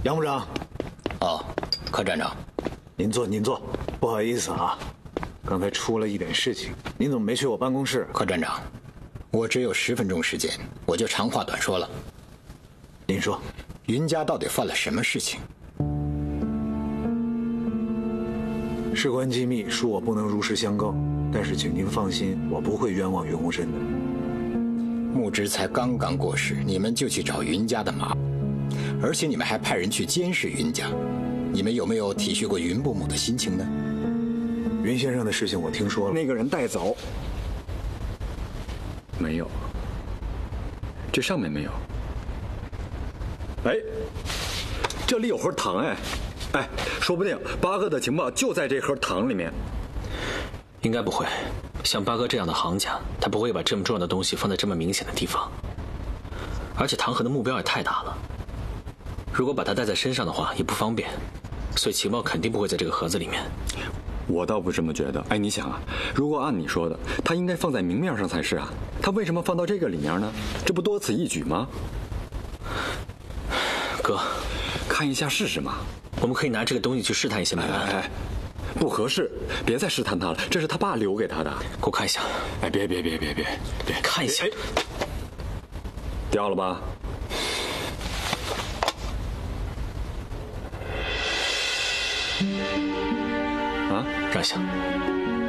杨部长。 哦，柯站长， 您坐，您坐。不好意思啊，刚才出了一点事情，您怎么没去我办公室？ 柯站长，我只有10分钟时间，我就长话短说了。 您说， 云家到底犯了什么事情？ 事关机密，恕我不能如实相告。但是请您放心，我不会冤枉云洪深的。 木之才刚刚过世，你们就去找云家的麻，而且你们还派人去监视云家，你们有没有体恤过云伯母的心情呢？ 云先生的事情我听说了， 那个人带走。没有，这上面没有。哎，这里有盒糖哎，说不定八哥的情报就在这盒糖里面。 应该不会，像八哥这样的行家，他不会把这么重要的东西放在这么明显的地方。而且唐河的目标也太大了，如果把它带在身上的话，也不方便，所以情报肯定不会在这个盒子里面。 我倒不这么觉得。哎，你想啊，如果按你说的，他应该放在明面上才是啊，他为什么放到这个里面呢？这不多此一举吗？ 哥， 看一下试试嘛。 我们可以拿这个东西去试探一下美兰。 哎，不合适，别再试探他了，这是他爸留给他的。 给我看一下。 哎，别， 看一下。 掉了吧？ 啊，让一下。